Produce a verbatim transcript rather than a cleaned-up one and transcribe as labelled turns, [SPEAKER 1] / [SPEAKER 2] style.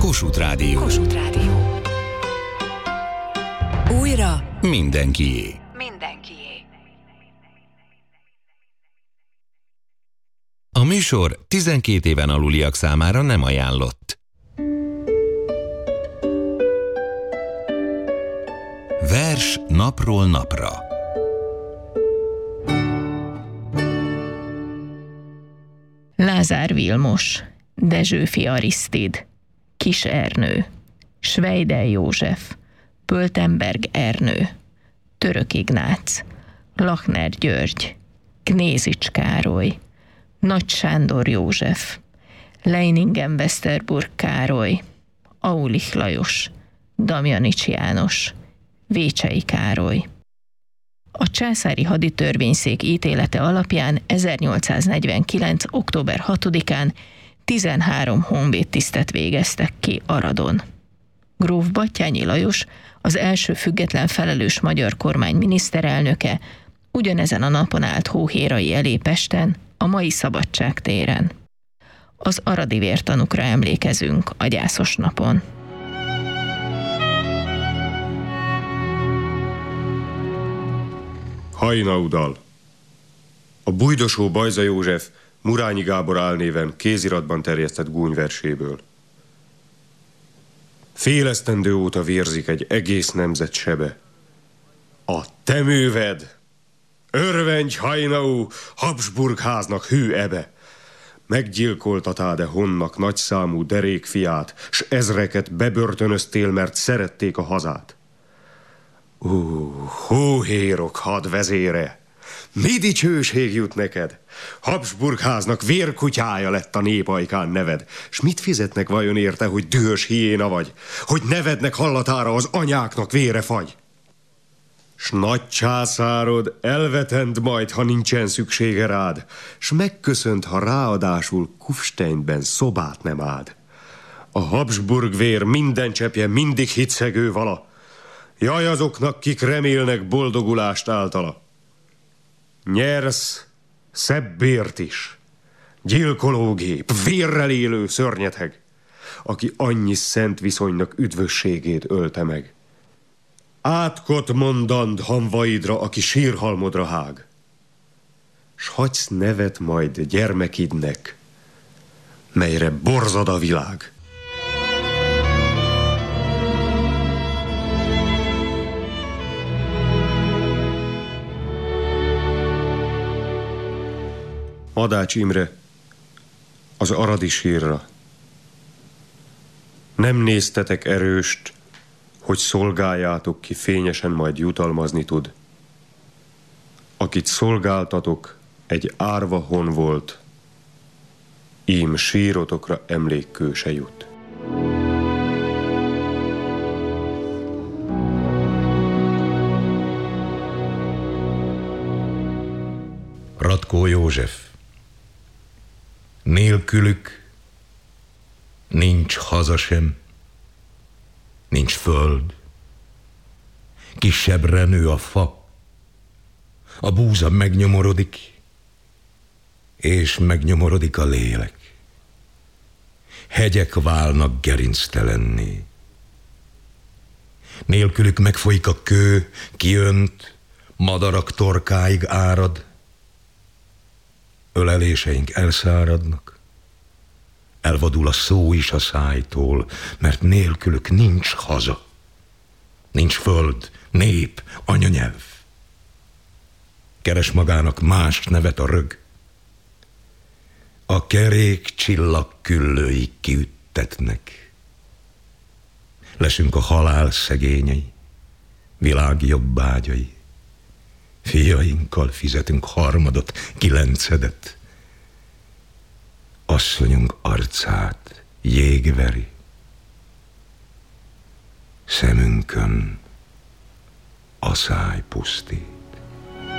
[SPEAKER 1] Kossuth Rádió.
[SPEAKER 2] Kossuth Rádió. Újra
[SPEAKER 1] mindenkié.
[SPEAKER 2] Mindenkié.
[SPEAKER 1] A műsor tizenkét éven aluliak számára nem ajánlott. Vers napról napra.
[SPEAKER 3] Lázár Vilmos, Dezsőfi Arisztid, Kis Ernő, Schweidel József, Pöltenberg Ernő, Török Ignác, Lachner György, Knézics Károly, Nagy Sándor József, Leiningen-Westerburg Károly, Aulich Lajos, Damjanics János, Vécsei Károly. A császári haditörvényszék ítélete alapján ezernyolcszáznegyvenkilenc. október hatodikán tizenhárom honvédtisztet végeztek ki Aradon. Gróf Batthyány Lajos, az első független felelős magyar kormány miniszterelnöke, ugyanezen a napon állt hóhérai elé Pesten, a mai Szabadság téren. Az aradi vértanúkra emlékezünk a gyászos napon.
[SPEAKER 4] Hajnaudal. A Bújdosó Bajza József Murányi Gábor álnéven kéziratban terjesztett gúnyverséből. Fél esztendő óta vérzik egy egész nemzet sebe. A te műved, örvengy Hajnau, Habsburg háznak hű ebe. Meggyilkoltatád-e honnak nagyszámú derék fiát, s ezreket bebörtönöztél, mert szerették a hazát. Ó, hóhérok hadvezére! Mi dicsőség jut neked? Habsburg háznak vérkutyája lett a népajkán neved. S mit fizetnek vajon érte, hogy dühös hiéna vagy? Hogy nevednek hallatára az anyáknak vére fagy? S nagy császárod elvetend majd, ha nincsen szüksége rád, s megköszönt, ha ráadásul Kufsteinben szobát nem áld. A Habsburg vér minden cseppje mindig hitszegő vala. Jaj azoknak, kik remélnek boldogulást általa. Nyersz szebbért is, gyilkológép, vérrel élő szörnyeteg, aki annyi szent viszonynak üdvösségét ölte meg. Átkot mondand hamvaidra, aki sírhalmodra hág, s hagysz nevet majd gyermekidnek, melyre borzad a világ. Madács Imre az aradi sírra. Nem néztetek erőst, hogy szolgáljátok ki fényesen majd jutalmazni tud. Akit szolgáltatok, egy árva hon volt, ím sírotokra emlékkő se jut.
[SPEAKER 5] Ratkó József. Nélkülük nincs haza sem, nincs föld, kisebbre nő a fa, a búza megnyomorodik, és megnyomorodik a lélek. Hegyek válnak gerinctelenné. Nélkülük megfolyik a kő, kiönt, madarak torkáig árad, öleléseink elszáradnak, elvadul a szó is a szájtól, mert nélkülük nincs haza, nincs föld, nép, anyanyelv. Keres magának más nevet a rög. A kerék csillag küllői kiüttetnek. Leszünk a halál szegényei, világ jobbágyai. Fiainkkal fizetünk harmadot, kilencedet. Asszonyunk arcát jég veri. Szemünkön a száj pusztít.